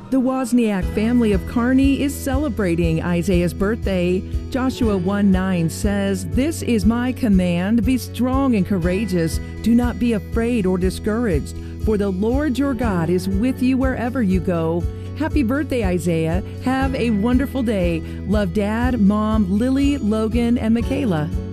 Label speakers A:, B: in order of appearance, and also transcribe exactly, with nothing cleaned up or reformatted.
A: The Wozniak family of Kearney is celebrating Isaiah's birthday. Joshua one nine says, "This is my command, be strong and courageous. Do not be afraid or discouraged, for the Lord your God is with you wherever you go." Happy birthday, Isaiah. Have a wonderful day. Love Dad, Mom, Lily, Logan, and Michaela.